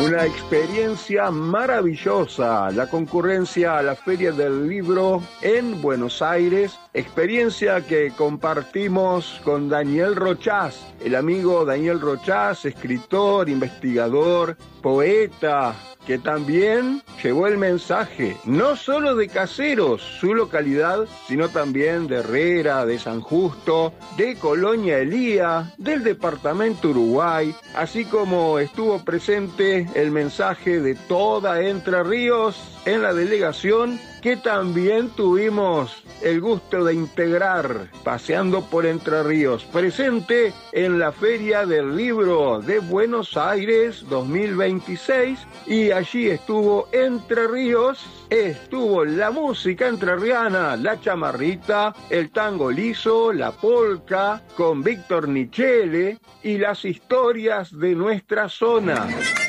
Una experiencia maravillosa, la concurrencia a la Feria del Libro en Buenos Aires, experiencia que compartimos con Daniel Rochás, el amigo Daniel Rochás, escritor, investigador, poeta, que también llevó el mensaje, no solo de Caseros, su localidad, sino también de Herrera, de San Justo, de Colonia Elía, del departamento Uruguay, así como estuvo presente el mensaje de toda Entre Ríos en la delegación que también tuvimos el gusto de integrar paseando por Entre Ríos, presente en la Feria del Libro de Buenos Aires 2026, y allí estuvo Entre Ríos, estuvo la música entrerriana, la chamarrita, el tango liso, la polka, con Víctor Nichelle y las historias de nuestra zona.